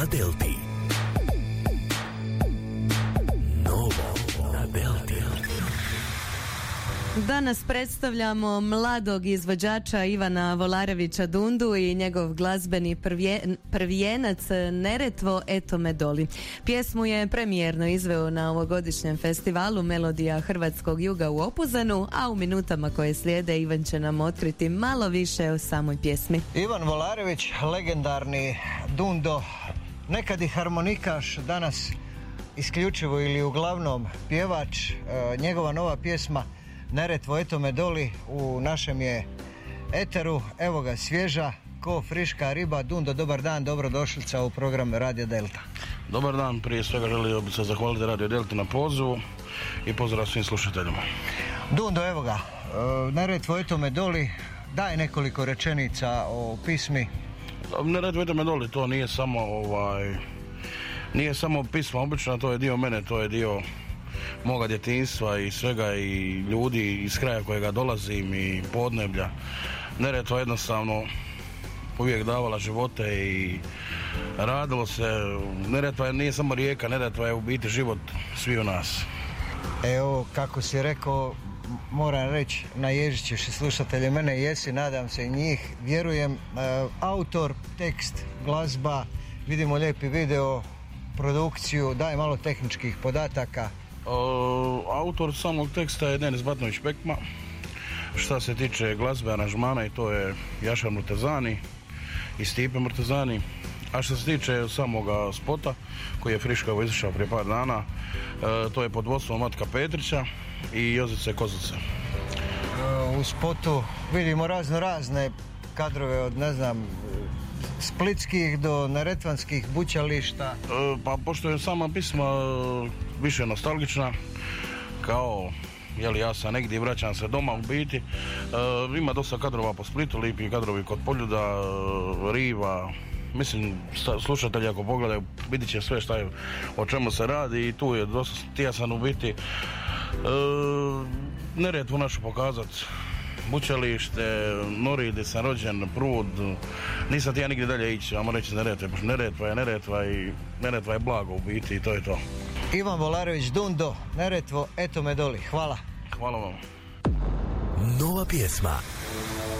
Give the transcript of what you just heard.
na Delti. Novo na Delti. Danas predstavljamo mladog izvođača Ivana Volarevića Dundu i njegov glazbeni prvijenac Neretvo, eto me doli. Pjesmu je premijerno izveo na ovogodišnjem festivalu Melodija Hrvatskog juga u Opuzenu, a u minutama koje slijede Ivan će nam otkriti malo više o samoj pjesmi. Ivan Volarević, legendarni Dundo, nekad i harmonikaš, danas isključivo ili uglavnom pjevač. Njegova nova pjesma Neretvo, eto me doli u našem je eteru, evo ga svježa ko friška riba. Dundo, dobar dan, dobrodošlica u program Radio Delta. Dobar dan, prije svega želio bih se zahvaliti Radio Delta na pozivu i pozdrav svim slušateljima. Dundo, evo ga, Neretvo, eto me doli, daj nekoliko rečenica o pismi. Neretvo, eto me doli, to nije samo pismo obično, to je dio mene, to je dio moga djetinjstva i svega i ljudi iz kraja kojega dolazim i podneblja. Neretva jednostavno uvijek davala živote i radilo se. Neretva nije samo rijeka, Neretva je u biti život svi u nas. Evo, kako si rekao, moram reći, naježit ćeš i slušatelje, mene jesi, nadam se i njih, vjerujem. Autor, tekst, glazba, vidimo lijepi video, produkciju, daj malo tehničkih podataka. Autor samog teksta je Denis Batnović Pekma. Šta se tiče glazbe, aranžmana, i to je Jaša Murtezani i Stipe Murtezani. A što se tiče samoga spota koji je friškavo izašao prije par dana, to je pod vodstvom Matka Petrića i Jozice Kozlice. U spotu vidimo razne kadrove od, ne znam, splitskih do neretvanskih bućališta. Pa pošto je sama pisma više nostalgična, kao ja sam negdje i vraćam se doma u biti, ima dosta kadrova po Splitu, lipi kadrovi kod Poljuda, Riva. Mislim, slušatelji ako pogledaju vidit će sve šta je, o čemu se radi, i tu je dosta tijasan u biti. Neretvu našu pokazati, bućalište, Nori gdje sam rođen, Prud, nisam ti ja nigdje dalje ići, ajmo reći Neretve, pošto Neretva je blago u biti i to je to. Ivan Volarević Dundo, Neretvo, eto me doli, hvala. Hvala vam. Nova pjesma